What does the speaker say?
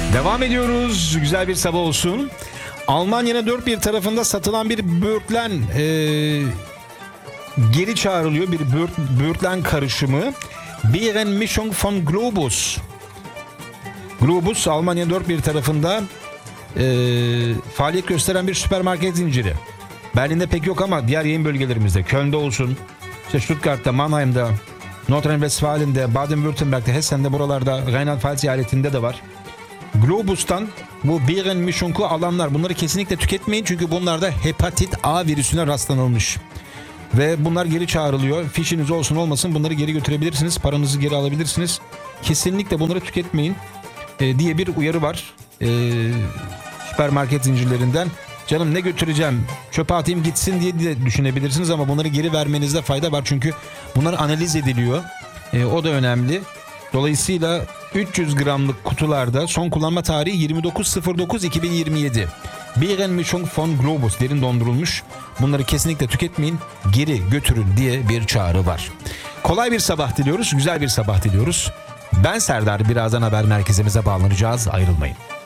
Devam ediyoruz. Güzel bir sabah olsun. Almanya'nın dört bir tarafında satılan bir böğürtlen geri çağrılıyor. Bir böğürtlen karışımı. Beerenmischung von Globus. Globus Almanya'nın dört bir tarafında faaliyet gösteren bir süpermarket zinciri. Berlin'de pek yok ama diğer yayın bölgelerimizde, Köln'de olsun, işte Stuttgart'ta, Mannheim'da, Nordrhein-Westfalen'de, Baden-Württemberg'de, Hessen'de, buralarda, Rheinland-Pfalz eyaletinde de var. Globus'tan bu Beerenmischung'u alanlar, bunları kesinlikle tüketmeyin çünkü bunlarda hepatit A virüsüne rastlanılmış. Ve bunlar geri çağrılıyor. Fişiniz olsun olmasın bunları geri götürebilirsiniz. Paranızı geri alabilirsiniz. Kesinlikle bunları tüketmeyin diye bir uyarı var. Süpermarket zincirlerinden. Canım ne götüreceğim, çöpe atayım gitsin diye de düşünebilirsiniz ama bunları geri vermenizde fayda var. Çünkü bunlar analiz ediliyor. O da önemli. Dolayısıyla 300 gramlık kutularda son kullanma tarihi 29.09.2027. Beerenmischung von Globus derin dondurulmuş. Bunları kesinlikle tüketmeyin, geri götürün diye bir çağrı var. Kolay bir sabah diliyoruz, güzel bir sabah diliyoruz. Ben Serdar, birazdan haber merkezimize bağlanacağız. Ayrılmayın.